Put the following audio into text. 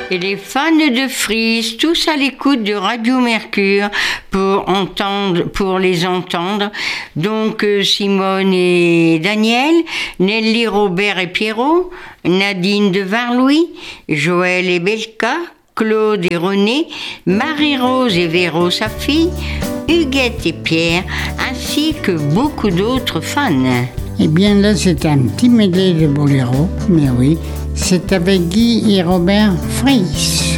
Et les fans de Freeze, tous à l'écoute de Radio Mercure pour les entendre. Donc Simone et Daniel, Nelly, Robert et Pierrot, Nadine de Varlouis, Joël et Belka, Claude et René, Marie-Rose et Véro, sa fille, Huguette et Pierre, ainsi que beaucoup d'autres fans. Eh bien là, c'est un petit medley de boléro, mais oui, c'est avec Guy et Robert Freeze.